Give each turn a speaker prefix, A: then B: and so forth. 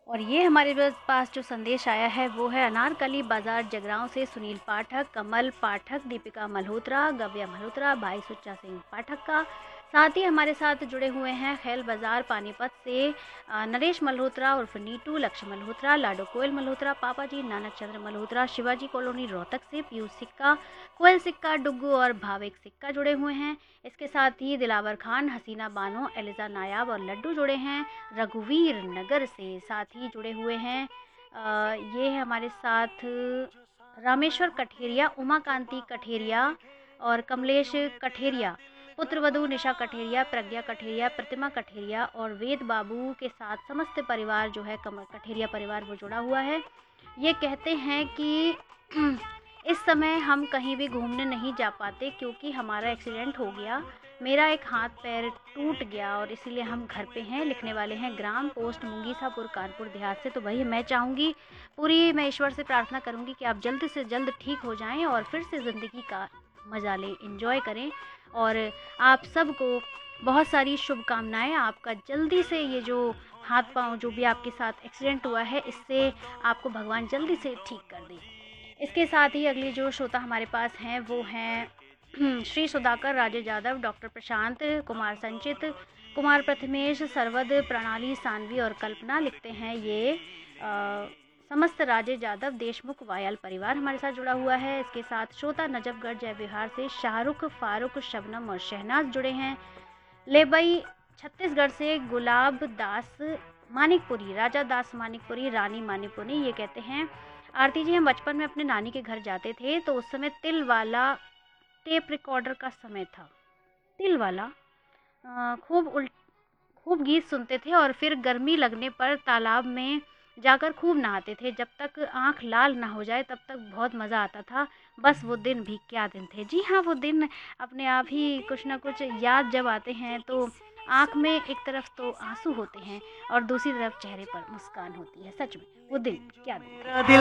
A: और ये हमारे पास जो संदेश आया है वो है अनारकली बाजार जगरांव से सुनील पाठक, कमल पाठक, दीपिका मल्होत्रा, गव्या मल्होत्रा, भाई सुच्चा सिंह पाठक का। साथ ही हमारे साथ जुड़े हुए हैं खैल बाजार पानीपत से नरेश मल्होत्रा उर्फ नीटू, लक्ष्य मल्होत्रा, लाडो कोयल मल्होत्रा, पापा जी, नानक चंद्र मल्होत्रा, शिवाजी कॉलोनी रोहतक से पीयूष सिक्का, कोयल सिक्का, डुग्गू और भावेक सिक्का जुड़े हुए हैं। इसके साथ ही दिलावर खान, हसीना बानो, एलिजा नायाब और लड्डू जुड़े हैं रघुवीर नगर से। साथ ही जुड़े हुए हैं ये है हमारे साथ रामेश्वर कठेरिया, उमाकांति कठेरिया और कमलेश कठेरिया, पुत्रवधू निशा कठेरिया, प्रज्ञा कठेरिया, प्रतिमा कठेरिया और वेद बाबू के साथ समस्त परिवार जो है कठेरिया परिवार वो जुड़ा हुआ है। ये कहते हैं कि इस समय हम कहीं भी घूमने नहीं जा पाते क्योंकि हमारा एक्सीडेंट हो गया, मेरा एक हाथ पैर टूट गया और इसीलिए हम घर पे हैं। लिखने वाले हैं ग्राम पोस्ट मुंगीसापुर, कानपुर देहात से। तो भाई मैं चाहूँगी मैं ईश्वर से प्रार्थना करूँगी कि आप जल्द से जल्द ठीक हो जाएं और फिर से ज़िंदगी का मज़ा लें, एंजॉय करें। और आप सबको बहुत सारी शुभकामनाएं। आपका जल्दी से ये जो हाथ पाँव जो भी आपके साथ एक्सीडेंट हुआ है इससे आपको भगवान जल्दी से ठीक कर दे। इसके साथ ही अगली जो श्रोता हमारे पास हैं वो हैं श्री सुधाकर, राजेश यादव, डॉक्टर प्रशांत, कुमार संचित, कुमार प्रथमेश, सरवद, प्रणाली, सानवी और कल्पना। लिखते हैं ये समस्त राजेश यादव देशमुख वायल परिवार हमारे साथ जुड़ा हुआ है। इसके साथ श्रोता नजफगढ़ जय विहार से शाहरुख, फारूक, शबनम और शहनाज जुड़े हैं। लेबई छत्तीसगढ़ से गुलाब दास मानिकपुरी, राजा दास मानिकपुरी, रानी मानिकपुरी। ये कहते हैं आरती जी, हम बचपन में अपने नानी के घर जाते थे तो उस समय तिल वाला टेप रिकॉर्डर का समय था। तिल वाला खूब गीत सुनते थे और फिर गर्मी लगने पर तालाब में जाकर खूब नहाते थे। जब तक आँख लाल ना हो जाए तब तक बहुत मज़ा आता था। बस वो दिन भी क्या दिन थे। जी हाँ, वो दिन अपने आप ही कुछ ना कुछ याद जब आते हैं तो आँख में एक तरफ तो आंसू होते हैं और दूसरी तरफ चेहरे पर मुस्कान होती है। सच में वो दिन क्या दिन थे।